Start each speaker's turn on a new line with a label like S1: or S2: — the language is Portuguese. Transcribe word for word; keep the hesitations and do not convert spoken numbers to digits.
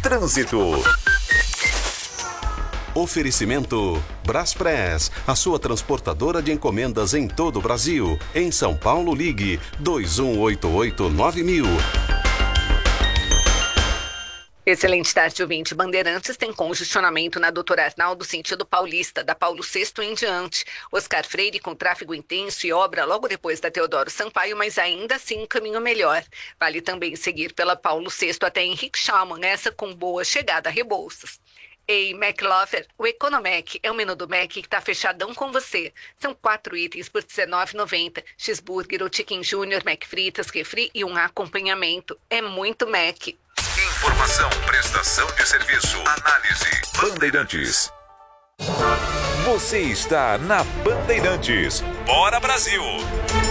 S1: Trânsito.
S2: Oferecimento Braspress, a sua transportadora de encomendas em todo o Brasil. Em São Paulo, ligue dois um oito oito nove mil.
S3: Excelente tarde, ouvinte. Bandeirantes tem congestionamento na Doutor Arnaldo, sentido Paulista, da Paulo sexto em diante. Oscar Freire com tráfego intenso e obra logo depois da Teodoro Sampaio, mas ainda assim um caminho melhor. Vale também seguir pela Paulo sexto até Henrique Schalman, nessa com boa chegada a Rebouças. Ei, McLover, o Economec é o menu do Mac que está fechadão com você. São quatro itens por dezenove reais e noventa centavos. Cheeseburger ou Chicken Junior, Mac fritas, refri e um acompanhamento. É muito Mac.
S1: Informação, prestação de serviço, análise. Bandeirantes. Você está na Bandeirantes. Bora, Brasil!